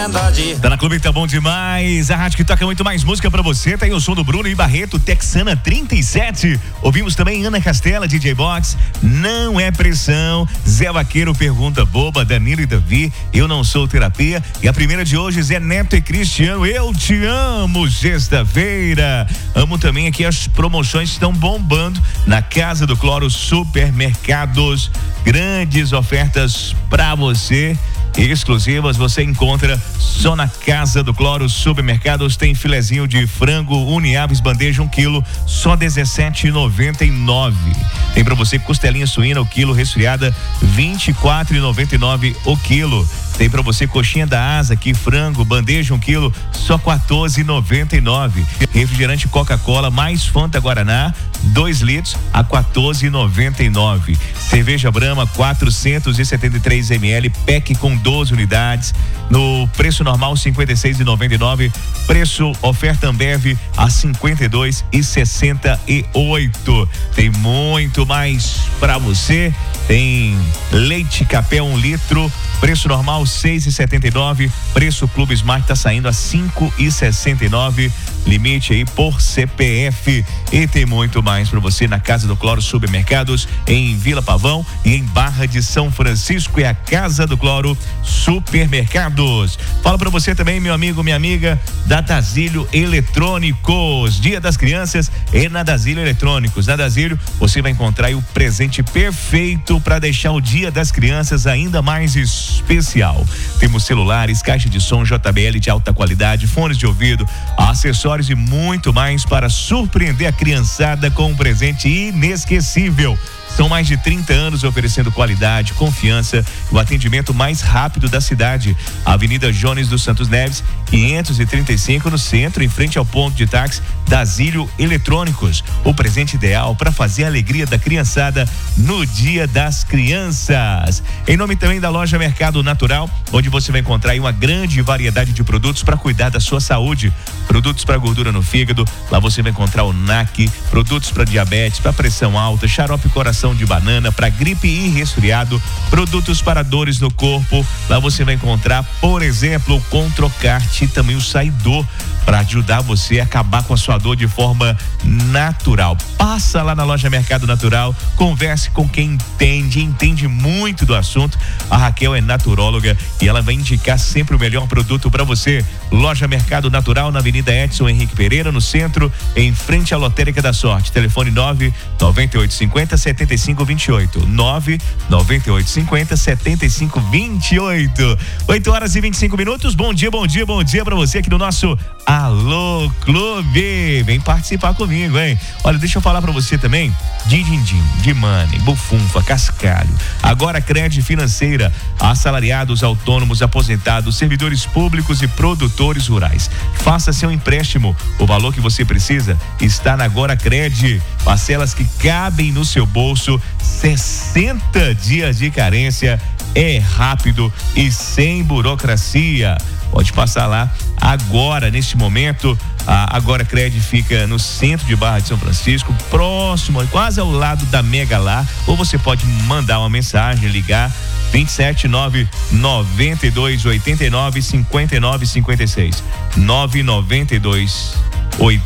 Tá na Clube, tá bom demais. A rádio que toca muito mais música pra você. Tá aí o som do Bruno e Barreto, Texana 37. Ouvimos também Ana Castela, DJ Box, Não é Pressão. Zé Vaqueiro, Pergunta Boba, Danilo e Davi, Eu Não Sou Terapia. E a primeira de hoje, Zé Neto e Cristiano, Eu Te Amo, sexta-feira. Amo também aqui as promoções que estão bombando na Casa do Cloro Supermercados. Grandes ofertas pra você, exclusivas, você encontra só na Casa do Cloro Supermercados. Tem filezinho de frango Uniaves, bandeja 1 quilo, só R$17,99. Tem pra você costelinha suína o quilo, resfriada R$24,99 o quilo. Tem pra você coxinha da asa aqui, frango, bandeja 1 quilo, só R$14,99. Refrigerante Coca-Cola mais Fanta Guaraná, 2 litros a R$14,99. Cerveja Brahma 473 ml, pack com 12 unidades, no preço normal R$56,99, preço oferta Ambev a R$52,68. Tem muito mais pra você. Tem leite Capé 1 litro, preço normal R$6,79, preço Clube Smart tá saindo a R$5,69, limite aí por CPF. E tem muito mais para você na Casa do Cloro Supermercados, em Vila Pavão e em Barra de São Francisco. É a Casa do Cloro Supermercados. Fala para você também, meu amigo, minha amiga, da Dazílio Eletrônicos. Dia das Crianças é na Dazílio Eletrônicos. Na Dazílio você vai encontrar aí o presente perfeito para deixar o Dia das Crianças ainda mais especial. Temos celulares, caixa de som JBL de alta qualidade, fones de ouvido, acessórios e muito mais para surpreender a criançada com um presente inesquecível. São mais de 30 anos oferecendo qualidade, confiança e o atendimento mais rápido da cidade. Avenida Jones dos Santos Neves, 535, no centro, em frente ao ponto de táxi Dazílio Eletrônicos. O presente ideal para fazer a alegria da criançada no Dia das Crianças. Em nome também da loja Mercado Natural, onde você vai encontrar aí uma grande variedade de produtos para cuidar da sua saúde. Produtos para gordura no fígado, lá você vai encontrar o NAC, produtos para diabetes, para pressão alta, xarope coração de banana, para gripe e resfriado, produtos para dores no corpo. Lá você vai encontrar, por exemplo, o Controcart e também o Saidor, para ajudar você a acabar com a sua dor de forma natural. Passa lá na loja Mercado Natural, converse com quem entende muito do assunto. A Raquel é naturóloga e ela vai indicar sempre o melhor produto para você. Loja Mercado Natural na Avenida Edson Henrique Pereira, no centro, em frente à Lotérica da Sorte. Telefone 99850-7528. 99850-7528. 8h25. Bom dia para você aqui no nosso Alô Clube. Vem participar comigo, hein? Olha, deixa eu falar pra você também de Dindim, de Money, Bufunfa, Cascalho. Agora Crédito Financeira, assalariados, autônomos, aposentados, servidores públicos e produtores rurais. Faça seu empréstimo. O valor que você precisa está na Agora Crédito. Parcelas que cabem no seu bolso, 60 dias de carência. É rápido e sem burocracia. Pode passar lá agora, neste momento. A Agora Crédito fica no centro de Barra de São Francisco, próximo, quase ao lado da Mega Lá. Ou você pode mandar uma mensagem, ligar 27992895956. 992